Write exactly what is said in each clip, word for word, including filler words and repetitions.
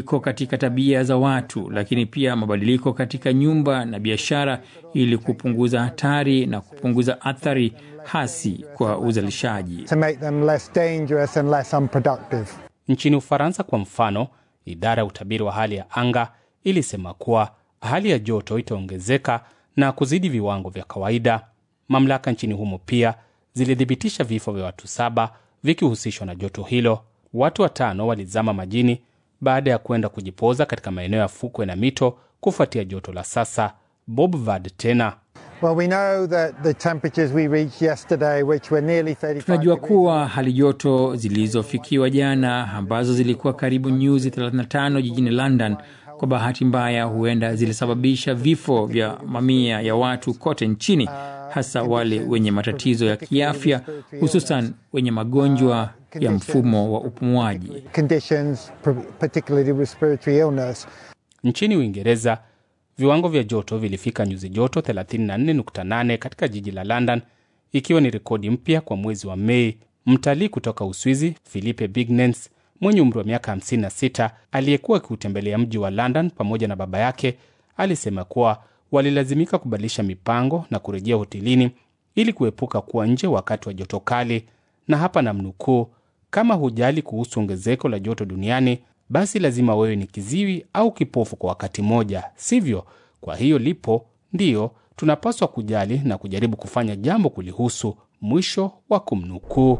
katika tabia za watu, lakini pia mabadiliko katika nyumba na biashara ili kupunguza hatari na kupunguza athari hasi kwa uzalishaji. To make them less dangerous and less unproductive. Nchini Ufaransa kwa mfano, idara ya utabiri wa hali ya anga ilisema kuwa hali ya joto itaongezeka na kuzidi viwango vya kawaida. Mamlaka nchini humo pia zilithibitisha vifo vya watu saba vikihusishwa na joto hilo. Watu watano walizama majini baada ya kwenda kujipoza katika maeneo ya fukwe na mito kufuatia joto la sasa. Bob Vard tena. Well, we know that the temperatures we reached yesterday, which were nearly thirty-five. Tunajua kuwa hali joto zilizofikiwa jana ambazo zilikuwa karibu nyuzi thelathini na tano jijini London, kwa bahati mbaya huenda zilisababisha vifo vya mamia ya watu kote nchini, hasa wale wenye matatizo ya kiafya, hususan wenye magonjwa ya mfumo wa upumuaji. Conditions, particularly respiratory illness. Nchini Uingereza, viwango vya joto vilifika nyuzi joto thelathini na nne nukta nane katika jiji la London, ikiwa ni rekodi mpya kwa mwezi wa Mei. Mtalii kutoka Uswizi, Philippe Bignens, mwenye umri wa miaka hamsini na sita, aliyekuwa akiutembelea mji wa London pamoja na baba yake, alisema kuwa walilazimika kubadilisha mipango na kurejea hotelini ili kuepuka kuwa nje wakati wa joto kali. Na hapa namnukuu, kama hujali kuhusu ongezeko la joto duniani, basi lazima wewe ni kiziwi au kipofu kwa wakati moja, sivyo? Kwa hiyo lipo, ndiyo, tunapaswa kujali na kujaribu kufanya jambo kulihusu, mwisho wa kumnukuu.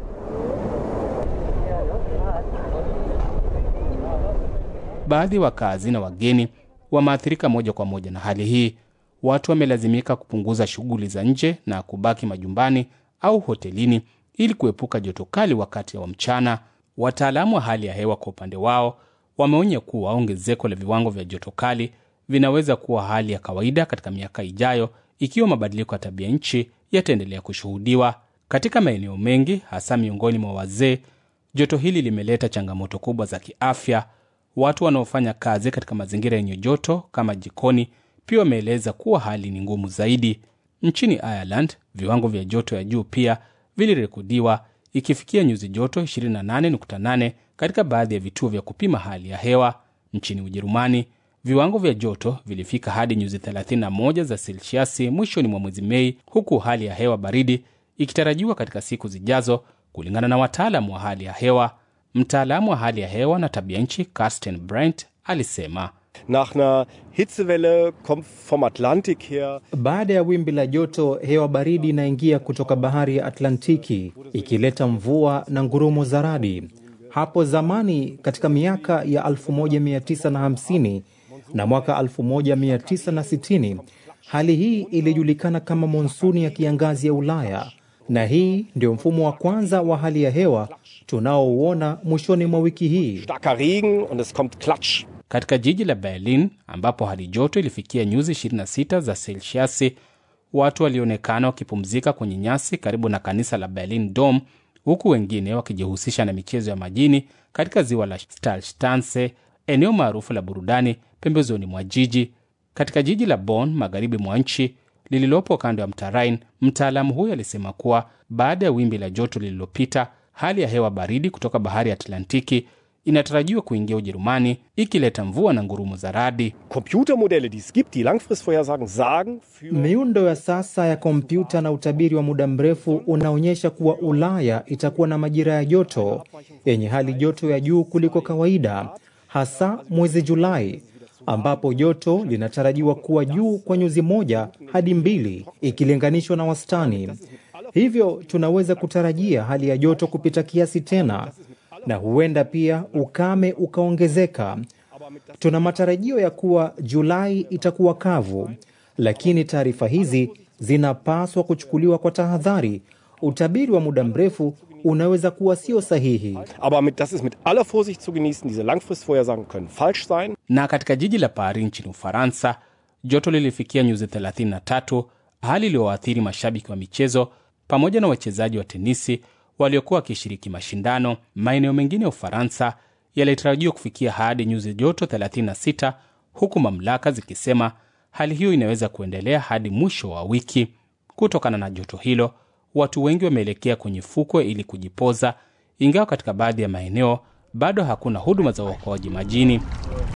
Baadhi wakazi na wageni wameathirika moja kwa moja na hali hii. Watu wamelazimika kupunguza shughuli za nje na kubaki majumbani au hotelini ili kuepuka joto kali wakati wa mchana. Wataalamu wa hali ya hewa kwa upande wao wameonya kuwa ongezeko la viwango vya joto kali vinaweza kuwa hali ya kawaida katika miaka ijayo ikiwa mabadiliko ya tabia nchi yataendelea kushuhudiwa. Katika maeneo mengi, hasa miongoni mwa wazee, joto hili limeleta changamoto kubwa za kiafya. Watu wanaofanya kazi katika mazingira yenye joto kama jikoni pia wameeleza kuwa hali ni ngumu zaidi. Nchini Ireland, viwango vya joto ya juu pia vilirekodiwa, ikifikia nyuzi joto ishirini na nane nukta nane katika baadhi ya vituo vya kupima hali ya hewa. Nchini Ujerumani, viwango vya joto vilifika hadi nyuzi thelathini na moja za selsiasi mwishoni mwa mwezi Mei, huku hali ya hewa baridi ikitarajiwa katika siku zijazo, kulingana na wataalamu wa hali ya hewa. Mtaalamu wa hali ya hewa na tabia nchi Carsten Brent alisema, Nach einer Hitzewelle kommt vom Atlantik her. Baada ya wimbi la joto, hewa baridi inaingia kutoka bahari ya Atlantiki ikileta mvua na ngurumo za radi. Hapo zamani katika miaka ya elfu moja mia tisa hamsini na mwaka elfu moja mia tisa sitini, hali hii ilijulikana kama monsuni ya kiangazi ya Ulaya, na hii ndio mfumo wa kwanza wa hali ya hewa tunaouona mwishoni mwa wiki hii. Starker Regen und es kommt Klatsch. Katika jiji la Berlin ambapo hali joto ilifikia nyuzi ishirini na sita za selsiasi, watu walionekana wakipumzika kwenye nyasi karibu na kanisa la Berlin Dome, huku wengine wakijihusisha na michezo ya majini katika ziwa la Starstanse, eneo maarufu la burudani pembezoni mwa jiji. Katika jiji la Bonn, magharibi mwa nchi lililopo kando ya mto Rhine, mtaalamu huyo alisema kuwa baada ya wimbi la joto lililopita, hali ya hewa baridi kutoka bahari ya Atlantiki inatarajiwa kuingia Ujerumani, ikileta mvua na ngurumo za radi. Computermodelle, die es gibt, die Langfristvorhersagen sagen für... Miundo ya sasa ya kompyuta na utabiri wa muda mrefu unaonyesha kuwa Ulaya itakuwa na majira ya joto yenye hali joto ya juu kuliko kawaida, hasa mwezi Julai, ambapo joto linatarajiwa kuwa juu kwa nyuzi moja hadi mbili ikilinganishwa na wastani. Hivyo tunaweza kutarajia hali ya joto kupita kiasi tena, na huenda pia ukame ukaongezeka. Tuna matarajio ya kuwa Julai itakuwa kavu, lakini taarifa hizi zinapaswa kuchukuliwa kwa tahadhari. Utabiri wa muda mrefu unaweza kuwa sio sahihi. Aber mit, das ist mit aller Vorsicht zu genießen. Diese Langfristvorhersagen können falsch sein. Na katika jiji la Paris nchini Ufaransa, joto lilifikia nyuzi thelathini na tatu, hali iliyoathiri mashabiki wa michezo pamoja na wachezaji wa tenisi waliokuwa wakishiriki mashindano. Maeneo mengine ya Ufaransa yalitarajiwa kufikia hadi nyuzi joto thelathini na sita, huku mamlaka zikisema hali hiyo inaweza kuendelea hadi mwisho wa wiki. Kutokana na joto hilo, watu wengi wameelekea kwenye fukwe ili kujipoza, ingawa katika baadhi ya maeneo bado hakuna huduma za uokoaji majini.